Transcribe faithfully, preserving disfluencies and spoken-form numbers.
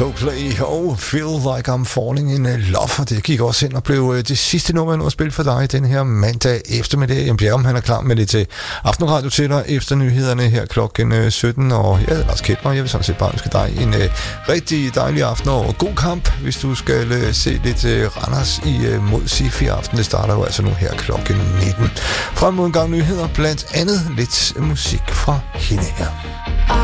Coldplay og Feel Like I'm Falling in Love, og det gik også ind og blev det sidste nummer, jeg nu har spillet for dig den her mandag eftermiddag. Jeg bliver om, han er klar med det til Aftenradio til dig efter nyhederne her klokken sytten, og jeg hedder Lars Kjeldberg. Jeg vil sådan set bare ønske dig en uh, rigtig dejlig aften og god kamp, hvis du skal uh, se lidt uh, Randers i uh, mod Sifi aften. Det starter jo altså nu her klokken nitten. Frem mod en gang nyheder, blandt andet lidt musik fra hende her.